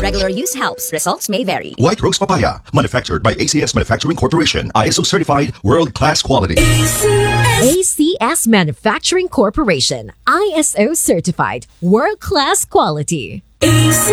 regular use helps. Results may vary. White Rose Papaya, manufactured by ACS Manufacturing Corporation. ISO certified, world-class quality. ACS Manufacturing Corporation, ISO certified, world-class quality. ACS.